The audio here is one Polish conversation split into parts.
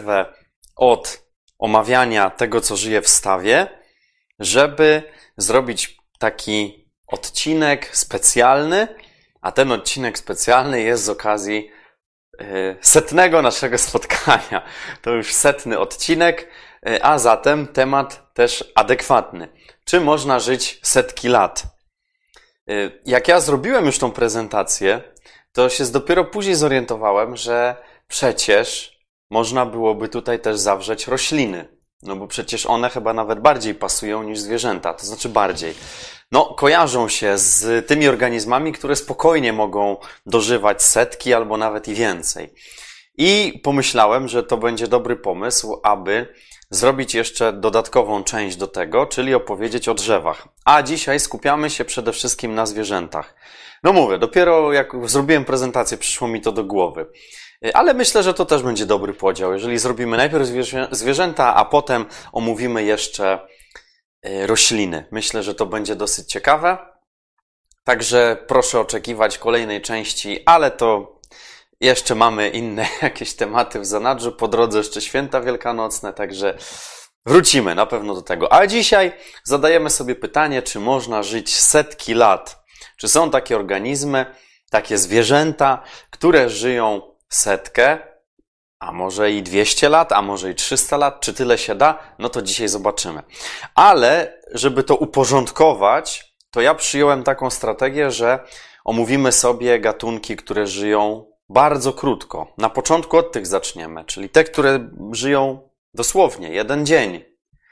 przerwę od omawiania tego, co żyje w stawie, żeby zrobić taki odcinek specjalny, a ten odcinek specjalny jest z okazji setnego naszego spotkania. To już 100. odcinek, a zatem temat też adekwatny. Czy można żyć setki lat? Jak ja zrobiłem już tą prezentację, to się dopiero później zorientowałem, że przecież można byłoby tutaj też zawrzeć rośliny. No bo przecież one chyba nawet bardziej pasują niż zwierzęta, to znaczy bardziej. No, kojarzą się z tymi organizmami, które spokojnie mogą dożywać setki albo nawet i więcej. I pomyślałem, że to będzie dobry pomysł, aby zrobić jeszcze dodatkową część do tego, czyli opowiedzieć o drzewach. A dzisiaj skupiamy się przede wszystkim na zwierzętach. No mówię, dopiero jak zrobiłem prezentację, przyszło mi to do głowy. Ale myślę, że to też będzie dobry podział. Jeżeli zrobimy najpierw zwierzęta, a potem omówimy jeszcze rośliny. Myślę, że to będzie dosyć ciekawe. Także proszę oczekiwać kolejnej części, ale to jeszcze mamy inne jakieś tematy w zanadrzu. Po drodze jeszcze święta wielkanocne, także wrócimy na pewno do tego. A dzisiaj zadajemy sobie pytanie, czy można żyć setki lat? Czy są takie organizmy, takie zwierzęta, które żyją setkę, a może i 200 lat, a może i 300 lat, czy tyle się da? No to dzisiaj zobaczymy. Ale żeby to uporządkować, to ja przyjąłem taką strategię, że omówimy sobie gatunki, które żyją bardzo krótko. Na początku od tych zaczniemy, czyli te, które żyją dosłownie 1 dzień.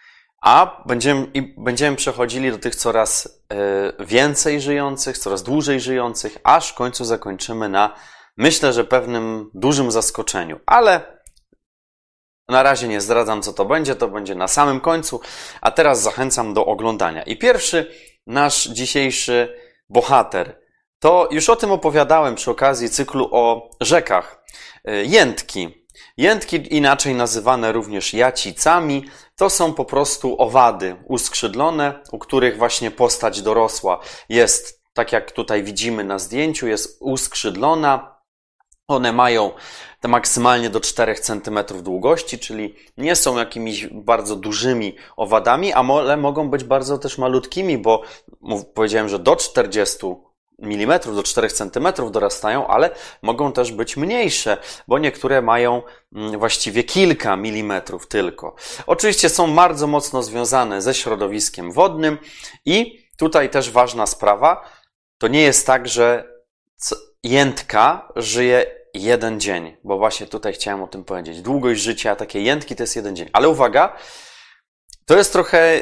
A będziemy przechodzili do tych coraz więcej żyjących, coraz dłużej żyjących, aż w końcu zakończymy na, myślę, że pewnym dużym zaskoczeniu. Ale na razie nie zdradzam, co to będzie na samym końcu, a teraz zachęcam do oglądania. I pierwszy nasz dzisiejszy bohater, to już o tym opowiadałem przy okazji cyklu o rzekach. Jętki. Jętki, inaczej nazywane również jacicami, to są po prostu owady uskrzydlone, u których właśnie postać dorosła jest, tak jak tutaj widzimy na zdjęciu, jest uskrzydlona. One mają te maksymalnie do 4 cm długości, czyli nie są jakimiś bardzo dużymi owadami, ale mogą być bardzo też malutkimi, bo powiedziałem, że do 40 mm, do 4 cm dorastają, ale mogą też być mniejsze, bo niektóre mają właściwie kilka milimetrów tylko. Oczywiście są bardzo mocno związane ze środowiskiem wodnym i tutaj też ważna sprawa, to nie jest tak, że jętka żyje 1 dzień, bo właśnie tutaj chciałem o tym powiedzieć. Długość życia takiej jętki to jest 1 dzień. Ale uwaga, to jest trochę...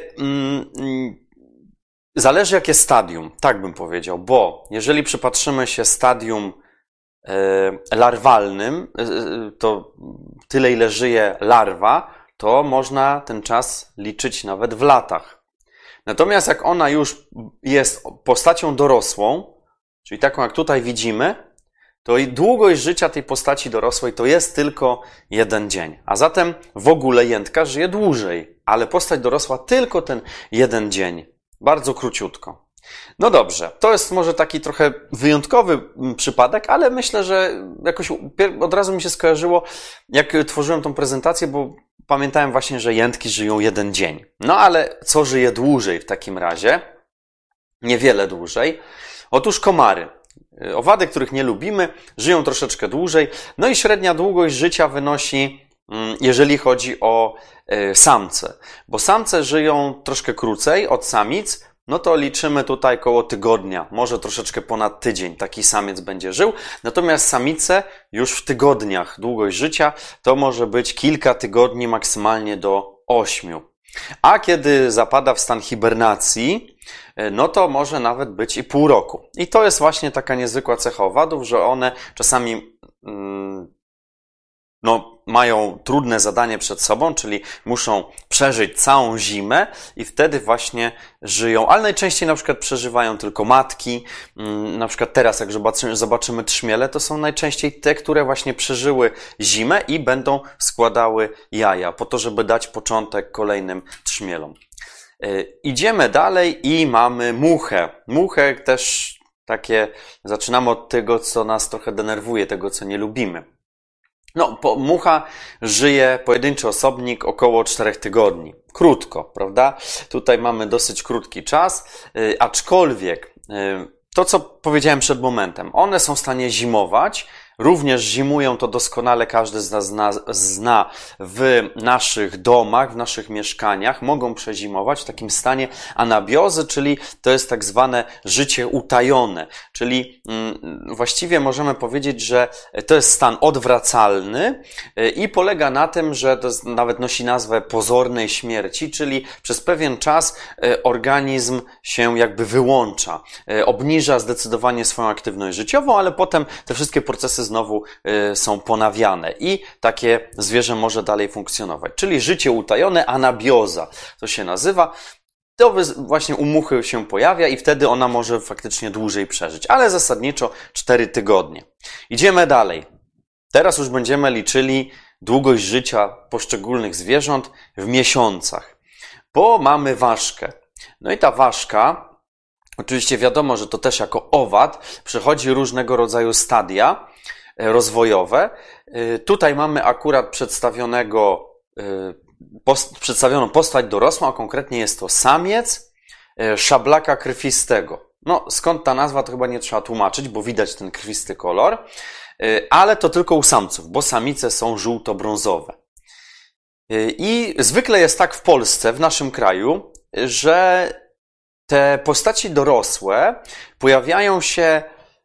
Zależy jakie stadium, tak bym powiedział, bo jeżeli przypatrzymy się stadium larwalnym, to tyle ile żyje larwa, to można ten czas liczyć nawet w latach. Natomiast jak ona już jest postacią dorosłą, czyli taką jak tutaj widzimy, to i długość życia tej postaci dorosłej to jest tylko 1 dzień. A zatem w ogóle jętka żyje dłużej, ale postać dorosła tylko ten 1 dzień. Bardzo króciutko. No dobrze, to jest może taki trochę wyjątkowy przypadek, ale myślę, że jakoś od razu mi się skojarzyło, jak tworzyłem tą prezentację, bo pamiętałem właśnie, że jętki żyją 1 dzień. No ale co żyje dłużej w takim razie? Niewiele dłużej. Otóż komary. Owady, których nie lubimy, żyją troszeczkę dłużej. No i średnia długość życia wynosi, jeżeli chodzi o samce. Bo samce żyją troszkę krócej od samic, no to liczymy tutaj koło tygodnia, może troszeczkę ponad tydzień taki samiec będzie żył. Natomiast samice już w tygodniach długość życia to może być kilka tygodni, maksymalnie do 8. A kiedy zapada w stan hibernacji, no to może nawet być i pół roku. I to jest właśnie taka niezwykła cecha owadów, że one czasami mają trudne zadanie przed sobą, czyli muszą przeżyć całą zimę i wtedy właśnie żyją, ale najczęściej na przykład przeżywają tylko matki. Na przykład teraz, jak zobaczymy trzmiele, to są najczęściej te, które właśnie przeżyły zimę i będą składały jaja, po to, żeby dać początek kolejnym trzmielom. Idziemy dalej i mamy muchę. Muchę też zaczynamy od tego, co nas trochę denerwuje, tego, co nie lubimy. No, mucha żyje, pojedynczy osobnik, około 4 tygodni. Krótko, prawda? Tutaj mamy dosyć krótki czas, aczkolwiek to, co powiedziałem przed momentem, one są w stanie zimować, również zimują, to doskonale każdy z nas zna w naszych domach, w naszych mieszkaniach, mogą przezimować w takim stanie anabiozy, czyli to jest tak zwane życie utajone, czyli właściwie możemy powiedzieć, że to jest stan odwracalny i polega na tym, że to nawet nosi nazwę pozornej śmierci, czyli przez pewien czas organizm się jakby wyłącza, obniża zdecydowanie swoją aktywność życiową, ale potem te wszystkie procesy znowu są ponawiane i takie zwierzę może dalej funkcjonować. Czyli życie utajone, anabioza to się nazywa. To właśnie u muchy się pojawia i wtedy ona może faktycznie dłużej przeżyć, ale zasadniczo 4 tygodnie. Idziemy dalej. Teraz już będziemy liczyli długość życia poszczególnych zwierząt w miesiącach, bo mamy ważkę. No i ta ważka, oczywiście wiadomo, że to też jako owad, przechodzi różnego rodzaju stadia rozwojowe. Tutaj mamy akurat przedstawioną postać dorosłą, a konkretnie jest to samiec szablaka krwistego. No, skąd ta nazwa, to chyba nie trzeba tłumaczyć, bo widać ten krwisty kolor, ale to tylko u samców, bo samice są żółto-brązowe. I zwykle jest tak w Polsce, w naszym kraju, że te postaci dorosłe pojawiają się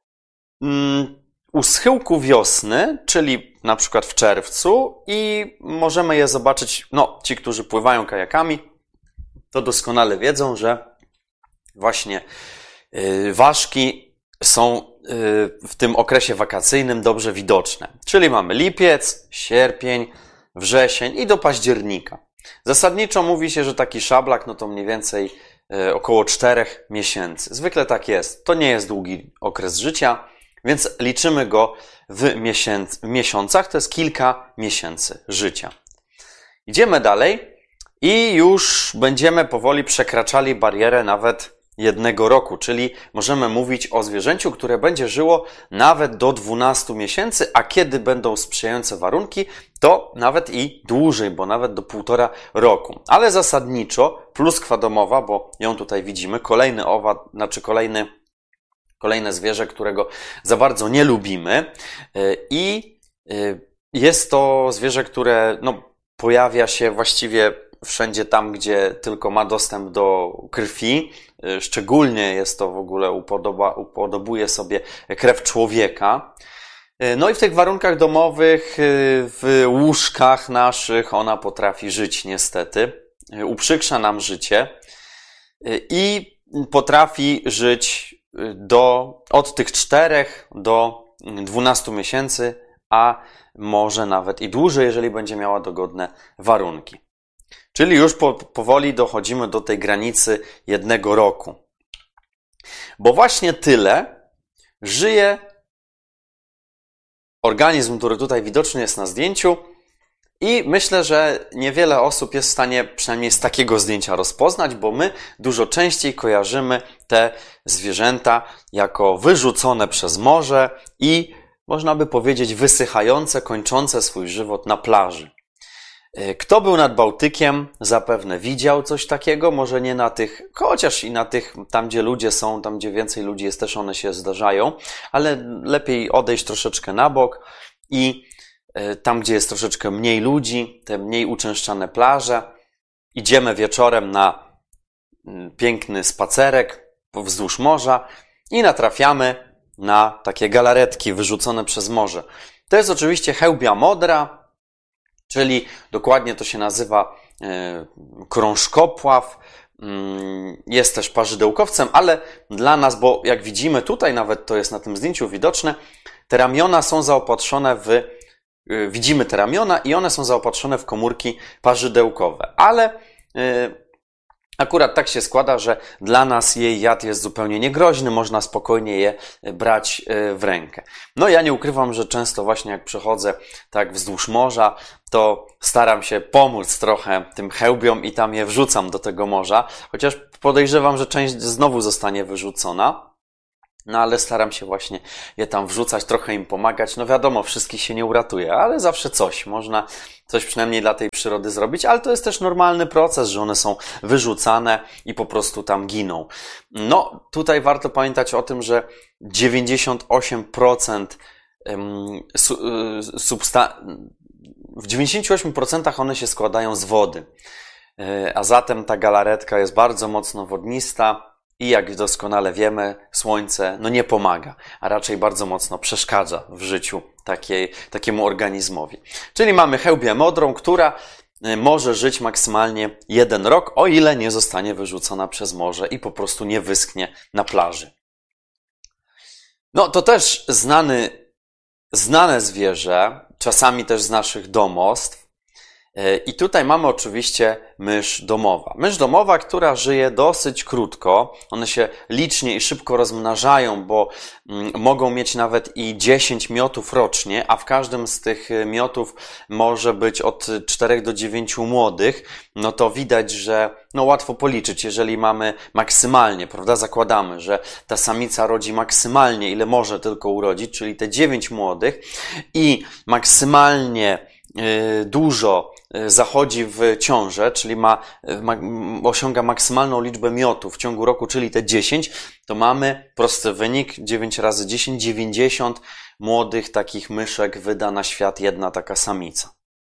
u schyłku wiosny, czyli na przykład w czerwcu i możemy je zobaczyć, no ci, którzy pływają kajakami, to doskonale wiedzą, że właśnie ważki są w tym okresie wakacyjnym dobrze widoczne. Czyli mamy lipiec, sierpień, wrzesień i do października. Zasadniczo mówi się, że taki szablak, no to mniej więcej około 4 miesięcy. Zwykle tak jest. To nie jest długi okres życia, więc liczymy go w miesiącach. To jest kilka miesięcy życia. Idziemy dalej i już będziemy powoli przekraczali barierę nawet 1 roku, czyli możemy mówić o zwierzęciu, które będzie żyło nawet do 12 miesięcy, a kiedy będą sprzyjające warunki, to nawet i dłużej, bo nawet do 1,5 roku. Ale zasadniczo pluskwa domowa, bo ją tutaj widzimy, kolejny owad, kolejne zwierzę, którego za bardzo nie lubimy i jest to zwierzę, które pojawia się właściwie wszędzie tam, gdzie tylko ma dostęp do krwi. Szczególnie jest to w ogóle upodobuje sobie krew człowieka. No i w tych warunkach domowych, w łóżkach naszych ona potrafi żyć niestety. Uprzykrza nam życie i potrafi żyć od tych 4 do 12 miesięcy, a może nawet i dłużej, jeżeli będzie miała dogodne warunki. Czyli już powoli dochodzimy do tej granicy 1 roku. Bo właśnie tyle żyje organizm, który tutaj widoczny jest na zdjęciu i myślę, że niewiele osób jest w stanie przynajmniej z takiego zdjęcia rozpoznać, bo my dużo częściej kojarzymy te zwierzęta jako wyrzucone przez morze i można by powiedzieć wysychające, kończące swój żywot na plaży. Kto był nad Bałtykiem, zapewne widział coś takiego, może nie na tych, chociaż i na tych, tam gdzie ludzie są, tam gdzie więcej ludzi jest, też one się zdarzają, ale lepiej odejść troszeczkę na bok i tam, gdzie jest troszeczkę mniej ludzi, te mniej uczęszczane plaże, idziemy wieczorem na piękny spacerek wzdłuż morza i natrafiamy na takie galaretki wyrzucone przez morze. To jest oczywiście chełbia modra, czyli dokładnie to się nazywa krążkopław, jest też parzydełkowcem, ale dla nas, bo jak widzimy tutaj, nawet to jest na tym zdjęciu widoczne, te ramiona są zaopatrzone widzimy te ramiona i one są zaopatrzone w komórki parzydełkowe, ale akurat tak się składa, że dla nas jej jad jest zupełnie niegroźny, można spokojnie je brać w rękę. No ja nie ukrywam, że często właśnie jak przechodzę tak wzdłuż morza, to staram się pomóc trochę tym chełbiom i tam je wrzucam do tego morza, chociaż podejrzewam, że część znowu zostanie wyrzucona. No ale staram się właśnie je tam wrzucać, trochę im pomagać. No wiadomo, wszystkich się nie uratuje, ale zawsze coś. Można coś przynajmniej dla tej przyrody zrobić, ale to jest też normalny proces, że one są wyrzucane i po prostu tam giną. No tutaj warto pamiętać o tym, że 98% w 98% one się składają z wody. A zatem ta galaretka jest bardzo mocno wodnista i jak doskonale wiemy, słońce nie pomaga, a raczej bardzo mocno przeszkadza w życiu takiemu organizmowi. Czyli mamy chełbię modrą, która może żyć maksymalnie 1 rok, o ile nie zostanie wyrzucona przez morze i po prostu nie wyschnie na plaży. No to też znane zwierzę, czasami też z naszych domostw. I tutaj mamy oczywiście mysz domowa. Mysz domowa, która żyje dosyć krótko. One się licznie i szybko rozmnażają, bo mogą mieć nawet i 10 miotów rocznie, a w każdym z tych miotów może być od 4 do 9 młodych. No to widać, że łatwo policzyć, jeżeli mamy maksymalnie, prawda? Zakładamy, że ta samica rodzi maksymalnie, ile może tylko urodzić, czyli te 9 młodych i maksymalnie dużo zachodzi w ciążę, czyli osiąga maksymalną liczbę miotów w ciągu roku, czyli te 10, to mamy prosty wynik, 9 razy 10, 90 młodych takich myszek wyda na świat jedna taka samica.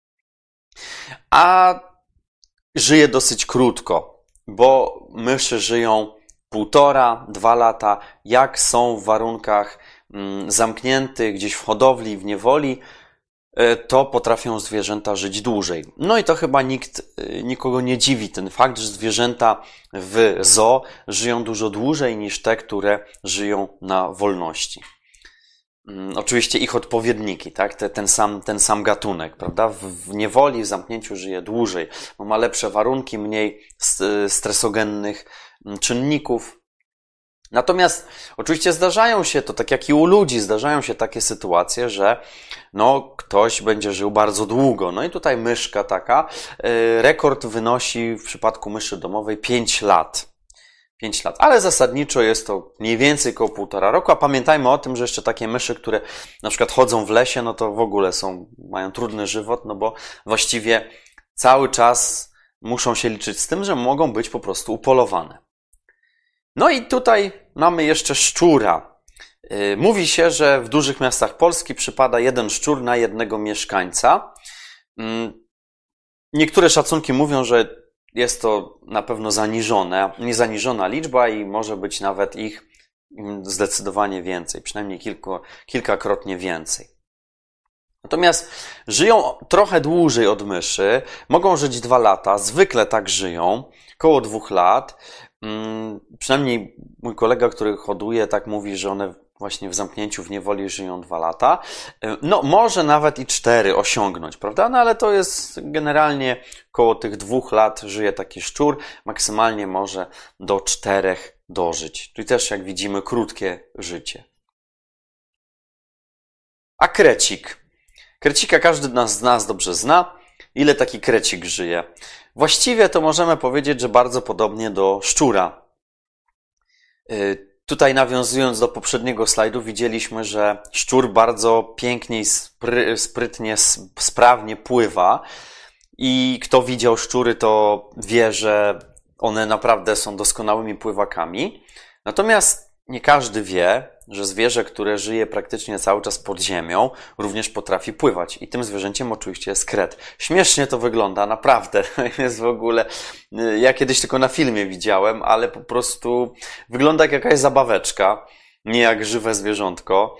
A żyje dosyć krótko, bo myszy żyją 1,5–2 lata, jak są w warunkach zamkniętych, gdzieś w hodowli, w niewoli, to potrafią zwierzęta żyć dłużej. No i to chyba nikogo nie dziwi ten fakt, że zwierzęta w zoo żyją dużo dłużej niż te, które żyją na wolności. Oczywiście ich odpowiedniki, tak? Ten sam gatunek, prawda? W niewoli, w zamknięciu żyje dłużej, bo ma lepsze warunki, mniej stresogennych czynników. Natomiast oczywiście zdarzają się to, tak jak i u ludzi, zdarzają się takie sytuacje, że ktoś będzie żył bardzo długo. No i tutaj myszka taka, rekord wynosi w przypadku myszy domowej 5 lat. 5 lat, ale zasadniczo jest to mniej więcej około 1,5 roku, a pamiętajmy o tym, że jeszcze takie myszy, które na przykład chodzą w lesie, no to w ogóle mają trudny żywot, no bo właściwie cały czas muszą się liczyć z tym, że mogą być po prostu upolowane. No i tutaj mamy jeszcze szczura. Mówi się, że w dużych miastach Polski przypada 1 szczur na 1 mieszkańca. Niektóre szacunki mówią, że jest to na pewno zaniżona liczba i może być nawet ich zdecydowanie więcej, przynajmniej kilkakrotnie więcej. Natomiast żyją trochę dłużej od myszy, mogą żyć 2 lata, zwykle tak żyją, około 2 lat. Przynajmniej mój kolega, który hoduje, tak mówi, że one właśnie w zamknięciu w niewoli żyją 2 lata. No może nawet i 4 osiągnąć, prawda? No ale to jest generalnie koło tych 2 lat żyje taki szczur, maksymalnie może do 4 dożyć. Czyli też, jak widzimy, krótkie życie. A krecik. Krecika każdy z nas dobrze zna. Ile taki krecik żyje? Właściwie to możemy powiedzieć, że bardzo podobnie do szczura. Tutaj nawiązując do poprzedniego slajdu, widzieliśmy, że szczur bardzo pięknie i sprytnie, sprawnie pływa. I kto widział szczury, to wie, że one naprawdę są doskonałymi pływakami. Natomiast nie każdy wie, że zwierzę, które żyje praktycznie cały czas pod ziemią, również potrafi pływać. I tym zwierzęciem oczywiście jest kret. Śmiesznie to wygląda, naprawdę. Jest w ogóle, ja kiedyś tylko na filmie widziałem, ale po prostu wygląda jak jakaś zabaweczka, nie jak żywe zwierzątko.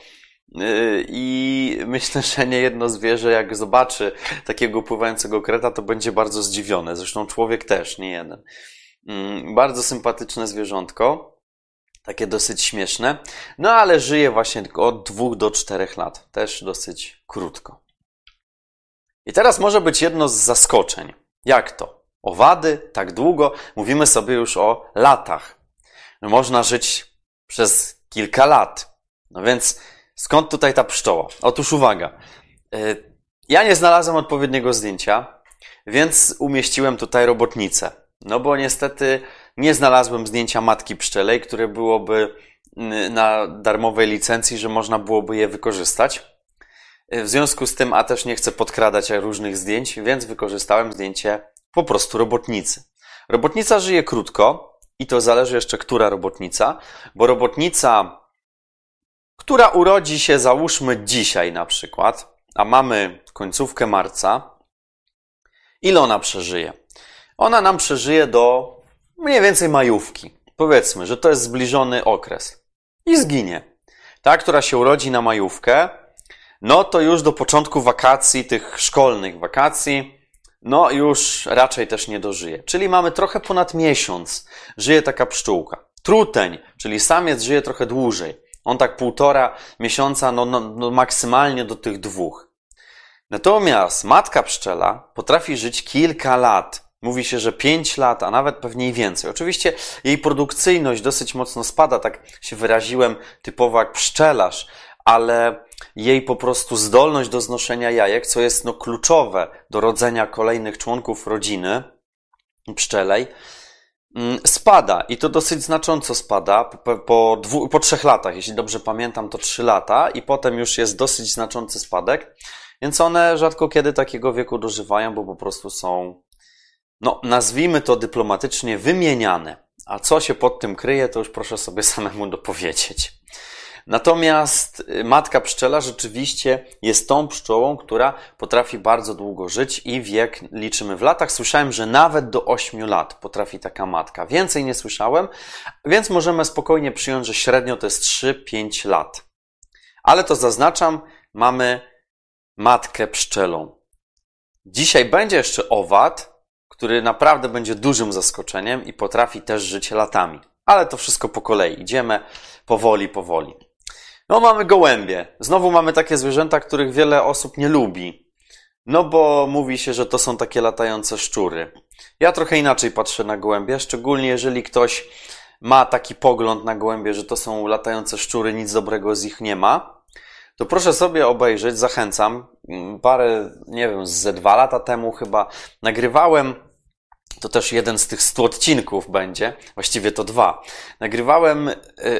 I myślę, że nie jedno zwierzę, jak zobaczy takiego pływającego kreta, to będzie bardzo zdziwione. Zresztą człowiek też, nie jeden. Bardzo sympatyczne zwierzątko. Takie dosyć śmieszne. No ale żyje właśnie tylko od 2 do 4 lat. Też dosyć krótko. I teraz może być jedno z zaskoczeń. Jak to? Owady tak długo? Mówimy sobie już o latach. Można żyć przez kilka lat. No więc skąd tutaj ta pszczoła? Otóż uwaga. Ja nie znalazłem odpowiedniego zdjęcia, więc umieściłem tutaj robotnicę. No bo niestety nie znalazłem zdjęcia matki pszczelej, które byłoby na darmowej licencji, że można byłoby je wykorzystać. W związku z tym, a też nie chcę podkradać różnych zdjęć, więc wykorzystałem zdjęcie po prostu robotnicy. Robotnica żyje krótko i to zależy jeszcze, która robotnica, bo robotnica, która urodzi się, załóżmy dzisiaj na przykład, a mamy końcówkę marca, ile ona przeżyje? Ona nam przeżyje do mniej więcej majówki. Powiedzmy, że to jest zbliżony okres i zginie. Ta, która się urodzi na majówkę, no to już do początku wakacji, tych szkolnych wakacji, no już raczej też nie dożyje. Czyli mamy trochę ponad miesiąc, żyje taka pszczółka. Truteń, czyli samiec, żyje trochę dłużej. On tak 1,5 miesiąca, no maksymalnie do tych 2. Natomiast matka pszczela potrafi żyć kilka lat. Mówi się, że 5 lat, a nawet pewnie i więcej. Oczywiście jej produkcyjność dosyć mocno spada, tak się wyraziłem typowo jak pszczelarz, ale jej po prostu zdolność do znoszenia jajek, co jest kluczowe do rodzenia kolejnych członków rodziny pszczelej, spada i to dosyć znacząco spada po 3 latach. Jeśli dobrze pamiętam, to 3 lata i potem już jest dosyć znaczący spadek, więc one rzadko kiedy takiego wieku dożywają, bo po prostu są, nazwijmy to dyplomatycznie, wymieniane. A co się pod tym kryje, to już proszę sobie samemu dopowiedzieć. Natomiast matka pszczela rzeczywiście jest tą pszczołą, która potrafi bardzo długo żyć i wiek liczymy w latach. Słyszałem, że nawet do 8 lat potrafi taka matka. Więcej nie słyszałem, więc możemy spokojnie przyjąć, że średnio to jest 3-5 lat. Ale to zaznaczam, mamy matkę pszczelą. Dzisiaj będzie jeszcze owad, który naprawdę będzie dużym zaskoczeniem i potrafi też żyć latami. Ale to wszystko po kolei. Idziemy powoli. Mamy gołębie. Znowu mamy takie zwierzęta, których wiele osób nie lubi. Bo mówi się, że to są takie latające szczury. Ja trochę inaczej patrzę na gołębie, szczególnie jeżeli ktoś ma taki pogląd na gołębie, że to są latające szczury, nic dobrego z ich nie ma. To proszę sobie obejrzeć, zachęcam. ze 2 lata temu chyba nagrywałem, to też jeden z tych 100 odcinków będzie, właściwie to 2. Nagrywałem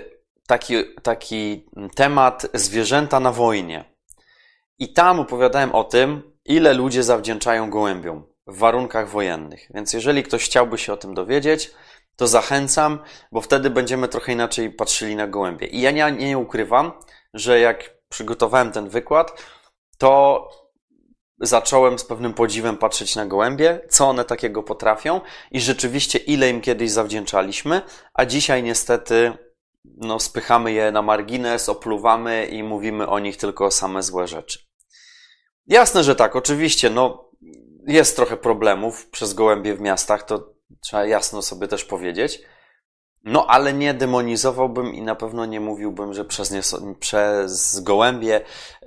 taki temat zwierzęta na wojnie. I tam opowiadałem o tym, ile ludzie zawdzięczają gołębiom w warunkach wojennych. Więc jeżeli ktoś chciałby się o tym dowiedzieć, to zachęcam, bo wtedy będziemy trochę inaczej patrzyli na gołębie. I ja nie ukrywam, że jak przygotowałem ten wykład, to zacząłem z pewnym podziwem patrzeć na gołębie, co one takiego potrafią i rzeczywiście ile im kiedyś zawdzięczaliśmy, a dzisiaj niestety spychamy je na margines, opluwamy i mówimy o nich tylko same złe rzeczy. Jasne, że tak, oczywiście, jest trochę problemów przez gołębie w miastach, to trzeba jasno sobie też powiedzieć, ale nie demonizowałbym i na pewno nie mówiłbym, że przez gołębie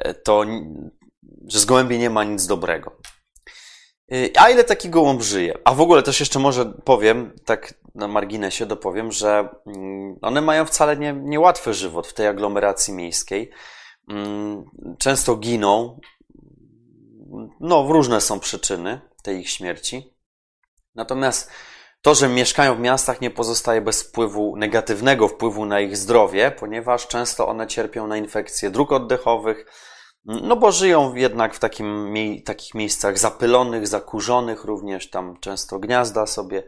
że z gołębi nie ma nic dobrego. A ile taki gołąb żyje? A w ogóle też jeszcze może powiem, tak na marginesie dopowiem, że one mają wcale niełatwy żywot w tej aglomeracji miejskiej. Często giną. Różne są przyczyny tej ich śmierci. Natomiast to, że mieszkają w miastach, nie pozostaje bez negatywnego wpływu na ich zdrowie, ponieważ często one cierpią na infekcje dróg oddechowych, bo żyją jednak w takich miejscach zapylonych, zakurzonych również, tam często gniazda sobie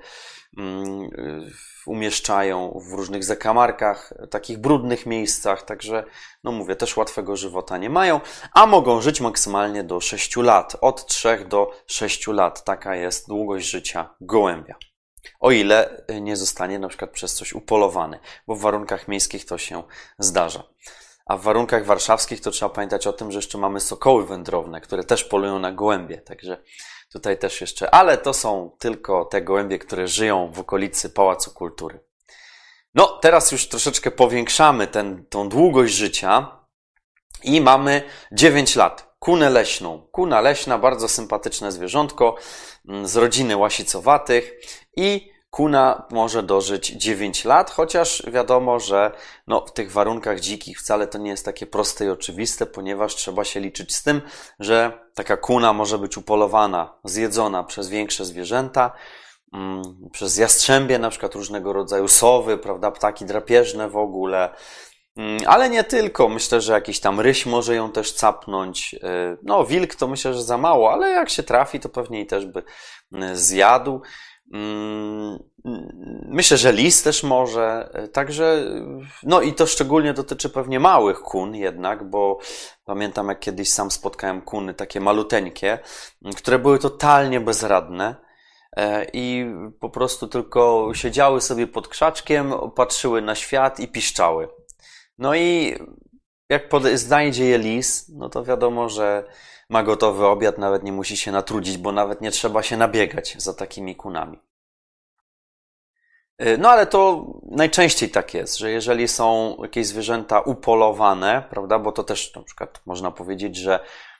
umieszczają w różnych zakamarkach, takich brudnych miejscach, także mówię, też łatwego żywota nie mają, a mogą żyć maksymalnie do 6 lat, od 3 do 6 lat, taka jest długość życia gołębia. O ile nie zostanie na przykład przez coś upolowany, bo w warunkach miejskich to się zdarza. A w warunkach warszawskich to trzeba pamiętać o tym, że jeszcze mamy sokoły wędrowne, które też polują na gołębie. Także tutaj też jeszcze, ale to są tylko te gołębie, które żyją w okolicy Pałacu Kultury. Teraz już troszeczkę powiększamy tą długość życia i mamy 9 lat. Kunę leśną. Kuna leśna, bardzo sympatyczne zwierzątko z rodziny łasicowatych i kuna może dożyć 9 lat, chociaż wiadomo, że w tych warunkach dzikich wcale to nie jest takie proste i oczywiste, ponieważ trzeba się liczyć z tym, że taka kuna może być upolowana, zjedzona przez większe zwierzęta przez jastrzębie, na przykład różnego rodzaju sowy, prawda, ptaki drapieżne w ogóle. Ale nie tylko. Myślę, że jakiś tam ryś może ją też capnąć. No, wilk to myślę, że za mało, ale jak się trafi, to pewnie i też by zjadł. Myślę, że lis też może. Także, no i to szczególnie dotyczy pewnie małych kun jednak, bo pamiętam, jak kiedyś sam spotkałem kuny takie maluteńkie, które były totalnie bezradne. I po prostu tylko siedziały sobie pod krzaczkiem, patrzyły na świat i piszczały. No i jak znajdzie je lis, no to wiadomo, że ma gotowy obiad, nawet nie musi się natrudzić, bo nawet nie trzeba się nabiegać za takimi kunami. No ale to najczęściej tak jest, że jeżeli są jakieś zwierzęta upolowane, prawda, bo to też na przykład można powiedzieć, że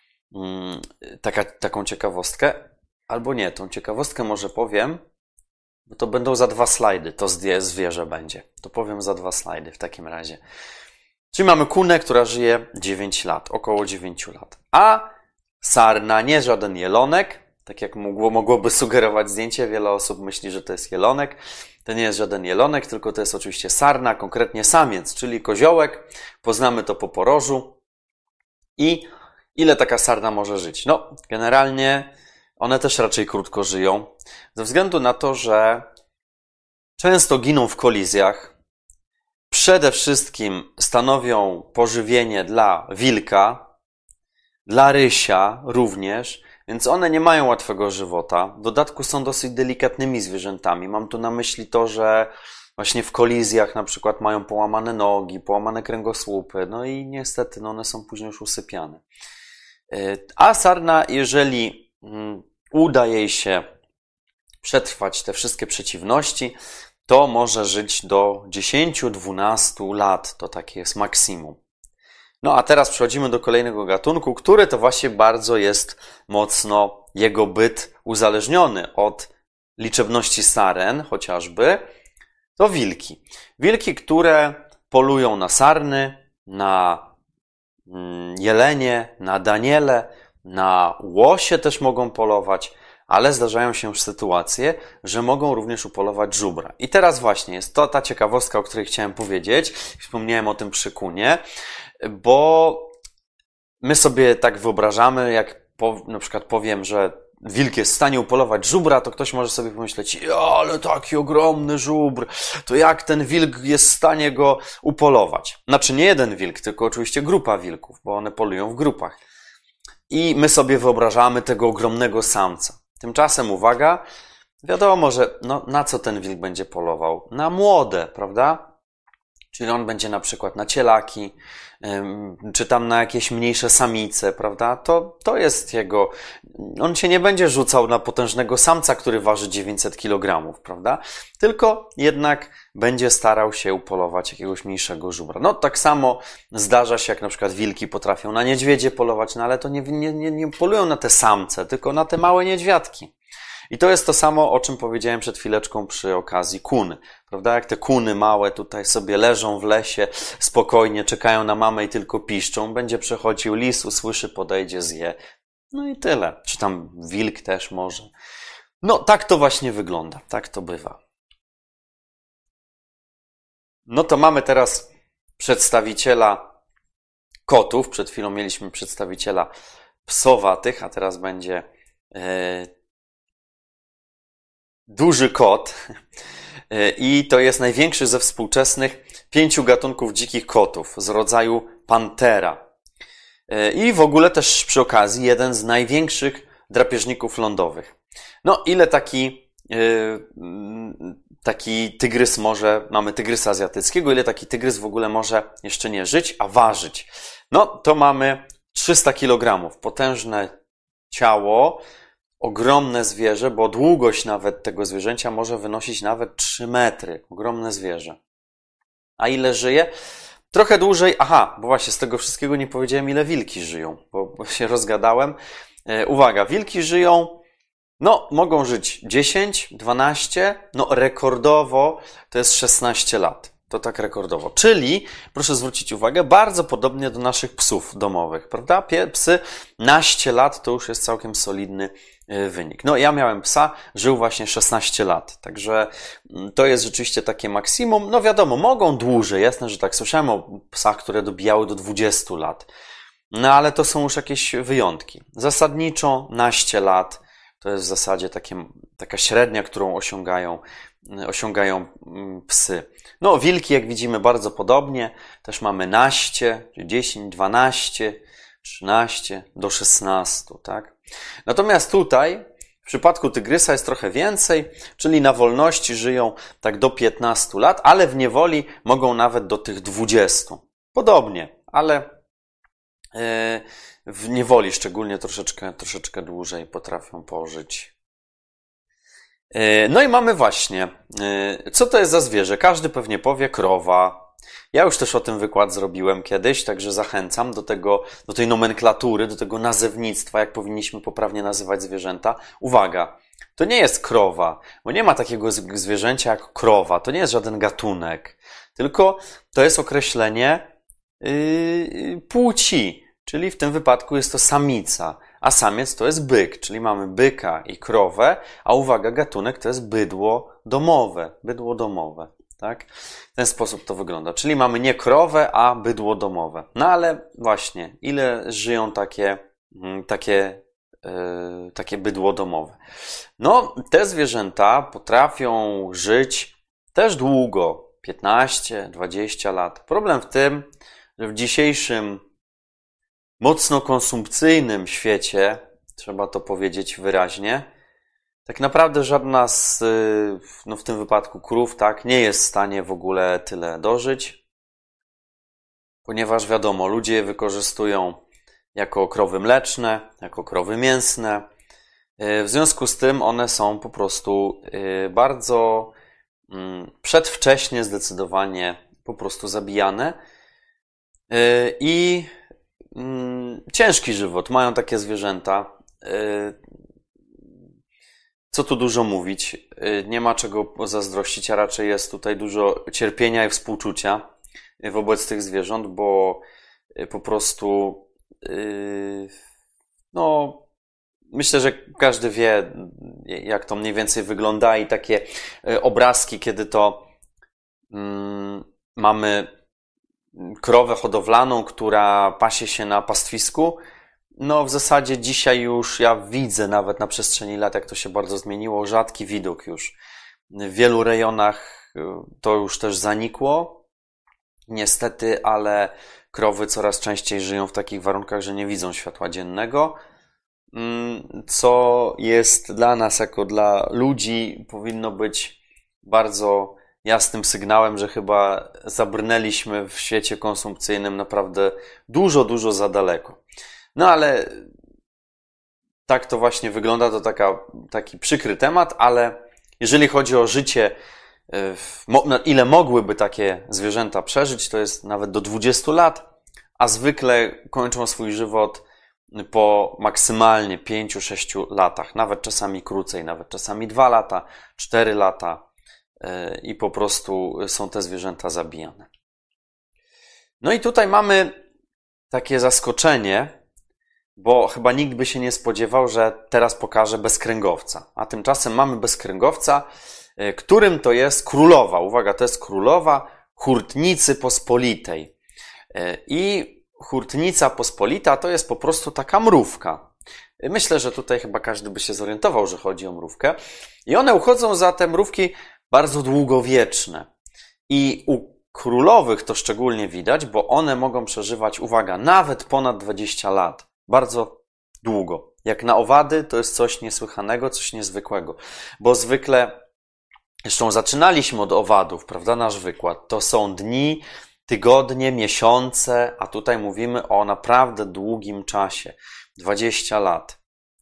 taką ciekawostkę, albo nie, tą ciekawostkę może powiem, bo to będą za 2 slajdy, to zwierzę będzie. To powiem za 2 slajdy w takim razie. Czyli mamy kunę, która żyje 9 lat, około 9 lat. A sarna, nie żaden jelonek, tak jak mogłoby sugerować zdjęcie, wiele osób myśli, że to jest jelonek. To nie jest żaden jelonek, tylko to jest oczywiście sarna, konkretnie samiec, czyli koziołek. Poznamy to po porożu. I ile taka sarna może żyć? No, generalnie one też raczej krótko żyją, ze względu na to, że często giną w kolizjach. Przede wszystkim stanowią pożywienie dla wilka, dla rysia również, więc one nie mają łatwego żywota. W dodatku są dosyć delikatnymi zwierzętami. Mam tu na myśli to, że właśnie w kolizjach na przykład mają połamane nogi, połamane kręgosłupy, no i niestety no one są później już usypiane. A sarna, jeżeli uda jej się przetrwać te wszystkie przeciwności, to może żyć do 10-12 lat. To takie jest maksimum. No a teraz przechodzimy do kolejnego gatunku, który to właśnie bardzo jest mocno jego byt uzależniony od liczebności saren chociażby. To wilki. Wilki, które polują na sarny, na jelenie, na daniele, na łosie też mogą polować, ale zdarzają się już sytuacje, że mogą również upolować żubra. I teraz właśnie jest to ta ciekawostka, o której chciałem powiedzieć. Wspomniałem o tym przy kunie, bo my sobie tak wyobrażamy, jak na przykład powiem, że wilk jest w stanie upolować żubra, to ktoś może sobie pomyśleć, ale taki ogromny żubr, to jak ten wilk jest w stanie go upolować? Znaczy nie jeden wilk, tylko oczywiście grupa wilków, bo one polują w grupach. I my sobie wyobrażamy tego ogromnego samca. Tymczasem, uwaga, wiadomo, że no, na co ten wilk będzie polował? Na młode, prawda? Czyli on będzie na przykład na cielaki, czy tam na jakieś mniejsze samice, prawda? To jest jego... On się nie będzie rzucał na potężnego samca, który waży 900 kg, prawda? Tylko jednak będzie starał się upolować jakiegoś mniejszego żubra. No tak samo zdarza się, jak na przykład wilki potrafią na niedźwiedzie polować, no ale to nie polują na te samce, tylko na te małe niedźwiadki. I to jest to samo, o czym powiedziałem przed chwileczką przy okazji kuny. Prawda? Jak te kuny małe tutaj sobie leżą w lesie, spokojnie czekają na mamę i tylko piszczą, będzie przechodził lis, usłyszy, podejdzie, zje. No i tyle. Czy tam wilk też może. No tak to właśnie wygląda. Tak to bywa. No to mamy teraz przedstawiciela kotów. Przed chwilą mieliśmy przedstawiciela psowatych, a teraz będzie duży kot. I to jest największy ze współczesnych 5 gatunków dzikich kotów z rodzaju Panthera. I w ogóle też przy okazji jeden z największych drapieżników lądowych. No ile taki tygrys może, mamy tygrysa azjatyckiego, ile taki tygrys w ogóle może jeszcze nie żyć, a ważyć? No to mamy 300 kg, potężne ciało, ogromne zwierzę, bo długość nawet tego zwierzęcia może wynosić nawet 3 metry. Ogromne zwierzę. A ile żyje? Trochę dłużej. Aha, bo właśnie z tego wszystkiego nie powiedziałem, ile wilki żyją, bo się rozgadałem. Uwaga, wilki żyją, no mogą żyć 10, 12, no rekordowo to jest 16 lat. To tak rekordowo. Czyli, proszę zwrócić uwagę, bardzo podobnie do naszych psów domowych, prawda? Psy naście lat to już jest całkiem solidny wynik. No ja miałem psa, żył właśnie 16 lat, także to jest rzeczywiście takie maksimum. No wiadomo, mogą dłużej, jasne, że tak. Słyszałem o psach, które dobijały do 20 lat. No ale to są już jakieś wyjątki. Zasadniczo naście lat to jest w zasadzie taka średnia, którą osiągają psy. No wilki, jak widzimy, bardzo podobnie. Też mamy naście, 10, 12, 13 do 16, tak? Natomiast tutaj w przypadku tygrysa jest trochę więcej, czyli na wolności żyją tak do 15 lat, ale w niewoli mogą nawet do tych 20. Podobnie, ale w niewoli szczególnie troszeczkę dłużej potrafią pożyć. No i mamy właśnie, co to jest za zwierzę? Każdy pewnie powie krowa. Ja już też o tym wykład zrobiłem kiedyś, także zachęcam do tej nomenklatury, do tego nazewnictwa, jak powinniśmy poprawnie nazywać zwierzęta. Uwaga, to nie jest krowa, bo nie ma takiego zwierzęcia jak krowa, to nie jest żaden gatunek, tylko to jest określenie płci, czyli w tym wypadku jest to samica, a samiec to jest byk, czyli mamy byka i krowę, a uwaga, gatunek to jest bydło domowe, tak? W ten sposób to wygląda, czyli mamy nie krowę, a bydło domowe. No ale właśnie, ile żyją takie bydło domowe? No, te zwierzęta potrafią żyć też długo, 15, 20 lat. Problem w tym, że w dzisiejszym mocno konsumpcyjnym świecie, trzeba to powiedzieć wyraźnie, tak naprawdę żadna no w tym wypadku krów, tak, nie jest w stanie w ogóle tyle dożyć, ponieważ wiadomo, ludzie je wykorzystują jako krowy mleczne, jako krowy mięsne. W związku z tym one są po prostu bardzo przedwcześnie zdecydowanie po prostu zabijane i ciężki żywot mają takie zwierzęta. Co tu dużo mówić? Nie ma czego zazdrościć, a raczej jest tutaj dużo cierpienia i współczucia wobec tych zwierząt, bo po prostu no myślę, że każdy wie, jak to mniej więcej wygląda i takie obrazki, kiedy to mamy krowę hodowlaną, która pasie się na pastwisku. No w zasadzie dzisiaj już ja widzę nawet na przestrzeni lat, jak to się bardzo zmieniło, rzadki widok już. W wielu rejonach to już też zanikło, niestety, ale krowy coraz częściej żyją w takich warunkach, że nie widzą światła dziennego, co jest dla nas, jako dla ludzi, powinno być bardzo jasnym sygnałem, że chyba zabrnęliśmy w świecie konsumpcyjnym naprawdę dużo, dużo za daleko. No ale tak to właśnie wygląda, to taki przykry temat, ale jeżeli chodzi o życie, ile mogłyby takie zwierzęta przeżyć, to jest nawet do 20 lat, a zwykle kończą swój żywot po maksymalnie 5-6 latach, nawet czasami krócej, nawet czasami 2 lata, 4 lata i po prostu są te zwierzęta zabijane. No i tutaj mamy takie zaskoczenie, bo chyba nikt by się nie spodziewał, że teraz pokażę bezkręgowca. A tymczasem mamy bezkręgowca, którym to jest królowa. Uwaga, to jest królowa Hurtnicy Pospolitej. I Hurtnica Pospolita to jest po prostu taka mrówka. Myślę, że tutaj chyba każdy by się zorientował, że chodzi o mrówkę. I one uchodzą za te mrówki bardzo długowieczne. I u królowych to szczególnie widać, bo one mogą przeżywać, uwaga, nawet ponad 20 lat. Bardzo długo. Jak na owady, to jest coś niesłychanego, coś niezwykłego. Bo zwykle, zresztą zaczynaliśmy od owadów, prawda, nasz wykład. To są dni, tygodnie, miesiące, a tutaj mówimy o naprawdę długim czasie. 20 lat.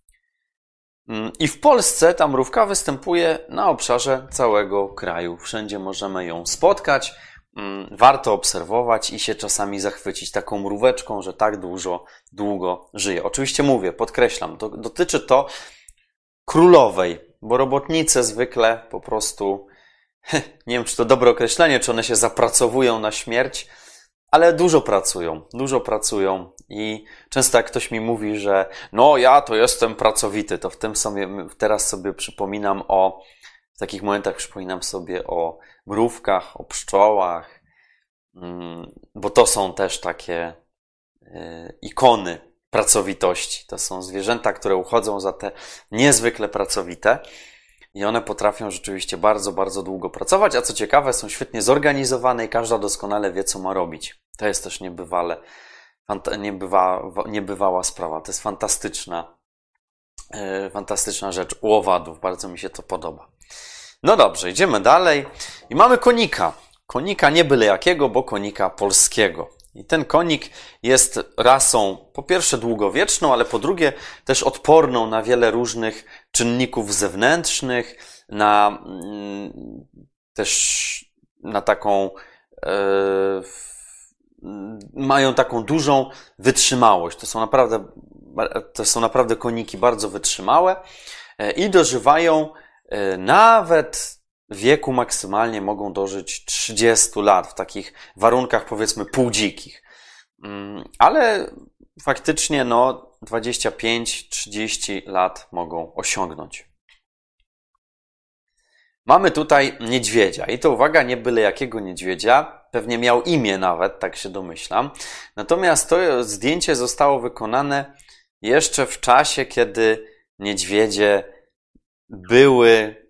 I w Polsce ta mrówka występuje na obszarze całego kraju. Wszędzie możemy ją spotkać. Warto obserwować i się czasami zachwycić taką mróweczką, że tak długo żyje. Oczywiście mówię, podkreślam, dotyczy to królowej, bo robotnice zwykle po prostu, nie wiem, czy to dobre określenie, czy one się zapracowują na śmierć, ale dużo pracują i często jak ktoś mi mówi, że no ja to jestem pracowity, to teraz sobie przypominam w takich momentach przypominam sobie o mrówkach, o pszczołach, bo to są też takie ikony pracowitości. To są zwierzęta, które uchodzą za te niezwykle pracowite i one potrafią rzeczywiście bardzo, bardzo długo pracować, a co ciekawe, są świetnie zorganizowane i każda doskonale wie, co ma robić. To jest też niebywała sprawa. To jest fantastyczna rzecz u owadów. Bardzo mi się to podoba. No dobrze, idziemy dalej i mamy konika. Konika nie byle jakiego, bo konika polskiego. I ten konik jest rasą po pierwsze długowieczną, ale po drugie też odporną na wiele różnych czynników zewnętrznych, też na taką, mają taką dużą wytrzymałość. To są naprawdę koniki bardzo wytrzymałe i dożywają nawet wieku maksymalnie mogą dożyć 30 lat w takich warunkach powiedzmy półdzikich. Ale faktycznie 25-30 lat mogą osiągnąć. Mamy tutaj niedźwiedzia i to uwaga, nie byle jakiego niedźwiedzia, pewnie miał imię nawet, tak się domyślam. Natomiast to zdjęcie zostało wykonane jeszcze w czasie, kiedy niedźwiedzie były,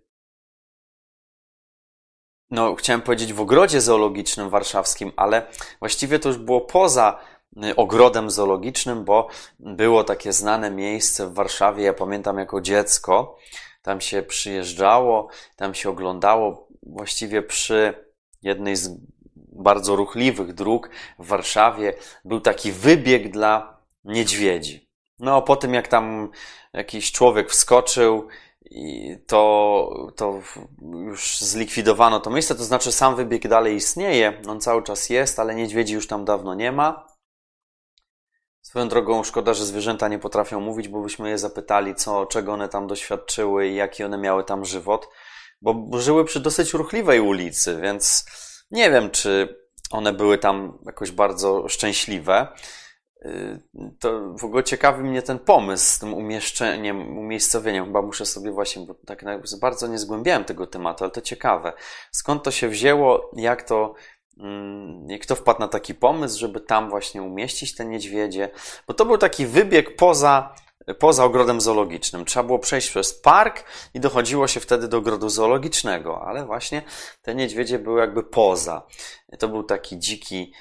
chciałem powiedzieć w ogrodzie zoologicznym warszawskim, ale właściwie to już było poza ogrodem zoologicznym, bo było takie znane miejsce w Warszawie, ja pamiętam jako dziecko, tam się przyjeżdżało, tam się oglądało właściwie przy jednej z bardzo ruchliwych dróg w Warszawie był taki wybieg dla niedźwiedzi. Po tym jak tam jakiś człowiek wskoczył i to już zlikwidowano to miejsce, to znaczy sam wybieg dalej istnieje, on cały czas jest, ale niedźwiedzi już tam dawno nie ma. Swoją drogą szkoda, że zwierzęta nie potrafią mówić, bo byśmy je zapytali, czego one tam doświadczyły i jaki one miały tam żywot, bo żyły przy dosyć ruchliwej ulicy, więc nie wiem, czy one były tam jakoś bardzo szczęśliwe. To w ogóle ciekawi mnie ten pomysł z tym umiejscowieniem. Chyba muszę sobie właśnie, bo tak bardzo nie zgłębiałem tego tematu, ale to ciekawe. Skąd to się wzięło, jak kto wpadł na taki pomysł, żeby tam właśnie umieścić te niedźwiedzie? Bo to był taki wybieg poza ogrodem zoologicznym. Trzeba było przejść przez park i dochodziło się wtedy do ogrodu zoologicznego, ale właśnie te niedźwiedzie były jakby poza. To był taki dziki,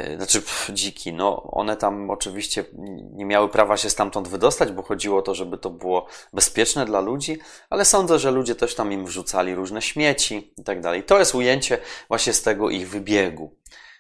one tam oczywiście nie miały prawa się stamtąd wydostać, bo chodziło o to, żeby to było bezpieczne dla ludzi, ale sądzę, że ludzie też tam im wrzucali różne śmieci i tak dalej. To jest ujęcie właśnie z tego ich wybiegu.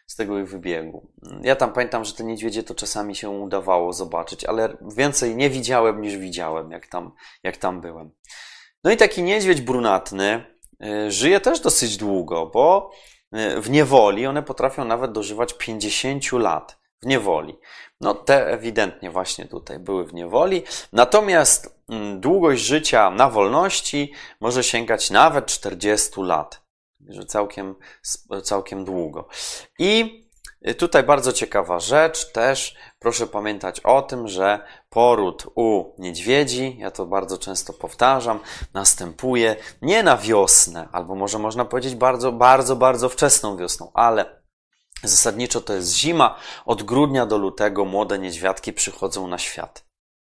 Ja tam pamiętam, że te niedźwiedzie to czasami się udawało zobaczyć, ale więcej nie widziałem niż widziałem, jak tam byłem. No i taki niedźwiedź brunatny żyje też dosyć długo, bo w niewoli one potrafią nawet dożywać 50 lat w niewoli. Te ewidentnie właśnie tutaj były w niewoli. Natomiast długość życia na wolności może sięgać nawet 40 lat. Także całkiem długo. I tutaj bardzo ciekawa rzecz też. Proszę pamiętać o tym, że poród u niedźwiedzi, ja to bardzo często powtarzam, następuje nie na wiosnę, albo może można powiedzieć bardzo, bardzo, bardzo wczesną wiosną, ale zasadniczo to jest zima. Od grudnia do lutego młode niedźwiadki przychodzą na świat.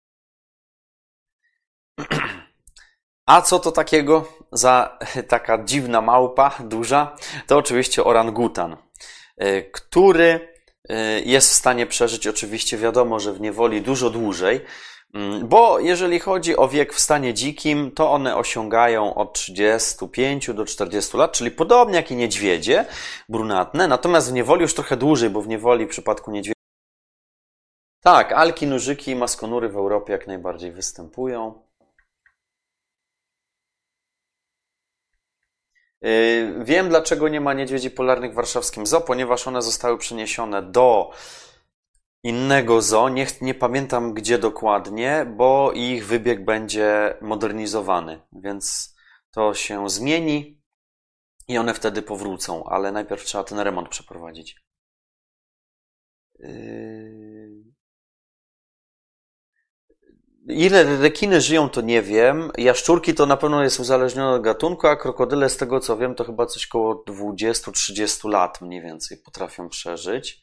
A co to takiego za taka dziwna małpa, duża? To oczywiście orangutan, który jest w stanie przeżyć, oczywiście wiadomo, że w niewoli dużo dłużej, bo jeżeli chodzi o wiek w stanie dzikim, to one osiągają od 35 do 40 lat, czyli podobnie jak i niedźwiedzie brunatne, natomiast w niewoli już trochę dłużej, bo w niewoli w przypadku niedźwiedzi tak, alki, nużyki i maskonury w Europie jak najbardziej występują. Wiem, dlaczego nie ma niedźwiedzi polarnych w warszawskim zoo, ponieważ one zostały przeniesione do innego zoo, nie pamiętam gdzie dokładnie, bo ich wybieg będzie modernizowany, więc to się zmieni i one wtedy powrócą, ale najpierw trzeba ten remont przeprowadzić. Ile rekiny żyją, to nie wiem. Jaszczurki to na pewno jest uzależnione od gatunku, a krokodyle, z tego co wiem, to chyba coś koło 20-30 lat mniej więcej potrafią przeżyć.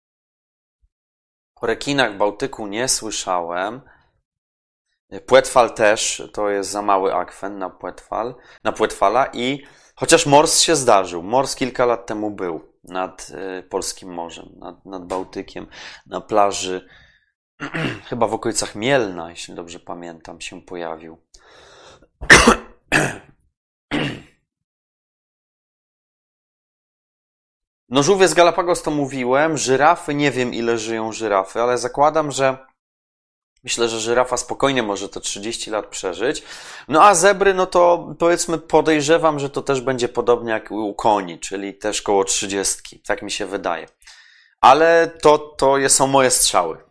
O rekinach w Bałtyku nie słyszałem. Płetwal też, to jest za mały akwen na płetwala i chociaż mors się zdarzył. Mors kilka lat temu był nad Polskim Morzem, nad Bałtykiem, na plaży, chyba w okolicach Mielna, jeśli dobrze pamiętam, się pojawił. No żółwie z Galapagos to mówiłem, żyrafy, nie wiem ile żyją żyrafy, ale zakładam, że myślę, że żyrafa spokojnie może te 30 lat przeżyć. No a zebry, no to powiedzmy podejrzewam, że to też będzie podobnie jak u koni, czyli też koło 30, tak mi się wydaje. Ale to są moje strzały.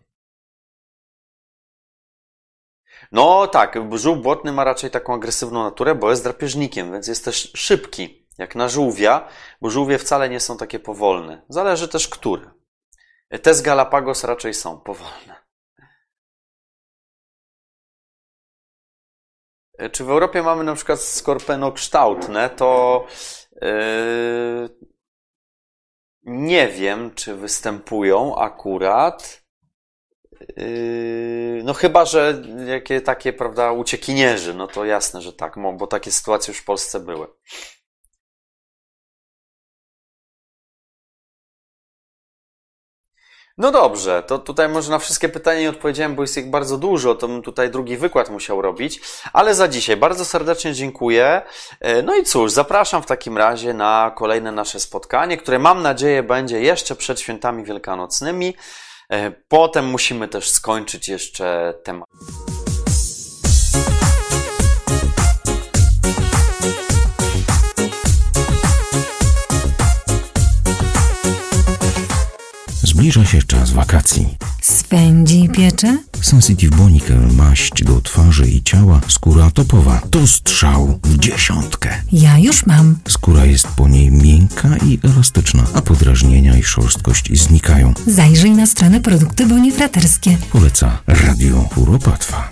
No tak, żółw błotny ma raczej taką agresywną naturę, bo jest drapieżnikiem, więc jest też szybki, jak na żółwia, bo żółwie wcale nie są takie powolne. Zależy też który. Te z Galapagos raczej są powolne. Czy w Europie mamy na przykład skorpionokształtne, to nie wiem, czy występują akurat. No chyba, że jakie takie, prawda, uciekinierzy, no to jasne, że tak, bo takie sytuacje już w Polsce były. No dobrze, to tutaj może na wszystkie pytania nie odpowiedziałem, bo jest ich bardzo dużo, to bym tutaj drugi wykład musiał robić, ale za dzisiaj bardzo serdecznie dziękuję. No i cóż, zapraszam w takim razie na kolejne nasze spotkanie, które mam nadzieję będzie jeszcze przed świętami wielkanocnymi. Potem musimy też skończyć jeszcze temat. Zbliża się czas wakacji. Swędzi piecze? Sensitive Bonicle, maść do twarzy i ciała, skóra topowa. To strzał w 10. Ja już mam. Skóra jest po niej miękka i elastyczna, a podrażnienia i szorstkość znikają. Zajrzyj na stronę Produkty Bonifraterskie. Poleca Radio Kuropatwa.